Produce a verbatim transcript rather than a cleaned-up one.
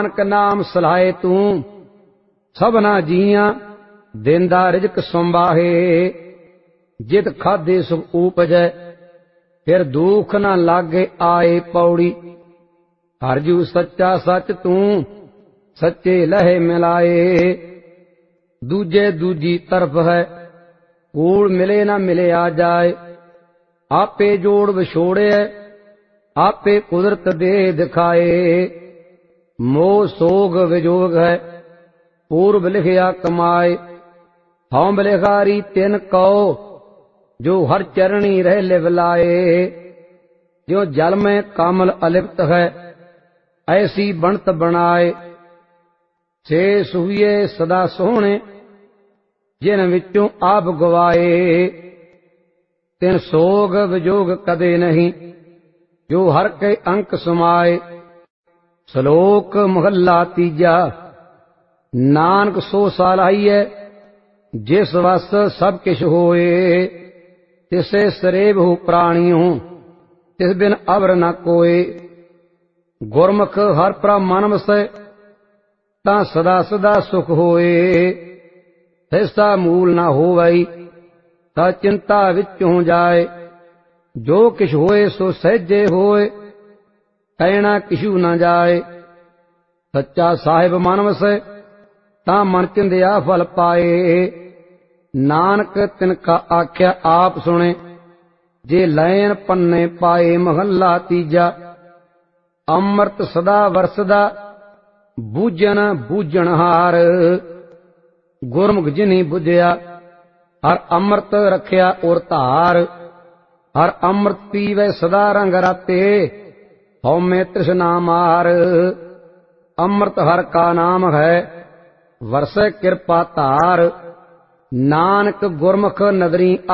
ਨਾਨਕ ਨਾਮ ਸਲਾਹੇ ਤੂੰ ਸਭਨਾ ਜੀਆਂ ਦੇਂਦਾ ਰਿਜ਼ਕ ਸੰਭਾਹੇ। ਜਿਤ ਖਾਧੇ ਸੁਖ ਊਪਜੈ ਫਿਰ ਦੁਖ ਨਾ ਲਾਗੇ ਆਏ ਪੌੜੀ। ਹਰ ਜੂ ਸੱਚਾ ਸੱਚ ਤੂੰ ਸੱਚੇ ਲਹੇ ਮਿਲਾਏ। ਦੂਜੇ ਦੂਜੀ ਤਰਫ ਹੈ ਕੂੜ ਮਿਲੇ ਨਾ ਮਿਲਿਆ ਜਾਏ। ਆਪੇ ਜੋੜ ਵਿਛੋੜਿਐ ਆਪੇ ਕੁਦਰਤ ਦੇ ਦਿਖਾਏ। ਮੋਹ ਸੋਗ ਵਿਜੋਗ ਹੈ ਪੂਰਬ ਲਿਖਿਆ ਕਮਾਏ। ਹਉ ਬਲਿਹਾਰੀ ਤਿਨ ਕਉ ਜੋ ਹਰ ਚਰਣੀ ਰਹਿ ਲਿਵ ਲਾਏ। ਜਿਉ ਜਲ ਮੈਂ ਕਾਮਲ ਅਲਿਪਤ ਹੈ ਐਸੀ ਬਣਤ ਬਣਾਏ। ਸੇ ਸੁਹੀਏ ਸਦਾ ਸੋਹਣੇ ਜਿਨ ਵਿੱਚੋਂ ਆਪ ਗਵਾਏ। ਤਿਨ ਸੋਗ ਵਿਜੋਗ ਕਦੇ ਨਹੀਂ ਜੋ ਹਰ ਕੇ ਅੰਕ ਸਮਾਏ। ਸ਼ਲੋਕ ਮਹੱਲਾ ਤੀਜਾ। ਨਾਨਕ ਸੋ ਸਲਾਹੀਐ ਜਿਸ ਵਸ ਸਭ ਕਿਛ ਹੋਏ। ਤਿਸੇ ਸਰੇਬ ਹੋ ਪ੍ਰਾਣੀਓ ਤਿਸ ਬਿਨ ਅਵਰ ਨ ਕੋਏ। ਗੁਰਮੁਖ ਹਰ ਪ੍ਰਭ ਮਨ ਵਸੈ ਤਾਂ ਸਦਾ ਸਦਾ ਸੁਖ ਹੋਏ। ਤਿਸਾ ਮੂਲ ਨਾ ਹੋਵਈ ਤਾਂ ਚਿੰਤਾ ਵਿੱਚੋਂ ਜਾਏ। ਜੋ ਕਿਛ ਹੋਏ ਸੋ ਸਹਿਜੇ ਹੋਏ ਕਹਿਣਾ ਕਿਛੂ ਨਾ ਜਾਏ। ਸੱਚਾ ਸਾਹਿਬ ਮਨ ਵਸੈ ਤਾਂ ਮਨ ਚਿੰਦਿਆ ਫਲ ਪਾਏ। ਨਾਨਕ ਤਿਨ ਕਾ ਆਖਿਆ ਆਪ ਸੁਣੇ ਜੇ ਲੈਣ ਪੰਨੇ ਪਾਏ। ਮਹੱਲਾ ਤੀਜਾ। ਅੰਮ੍ਰਿਤ ਸਦਾ ਵਰਸਦਾ ਬੂਝਣ ਬੂਝਣਹਾਰ। ਗੁਰਮੁਖ ਜਿਨੀ ਬੁਝਿਆ ਹਰ ਅੰਮ੍ਰਿਤ ਰੱਖਿਆ ਔਰ ਧਾਰ। ਹਰ ਅੰਮ੍ਰਿਤ ਪੀਵੇ ਸਦਾ ਰੰਗ ਰਾਤੇ ਹਉਮੈ ਤ੍ਰਿਸ਼ਨਾ ਮਾਰ। ਅੰਮ੍ਰਿਤ ਹਰ ਕਾ ਨਾਮ ਹੈ ਵਰਸੈ ਕਿਰਪਾ ਧਾਰ। ਨਾਨਕ ਗੁਰਮੁਖ ਨਦਰੀ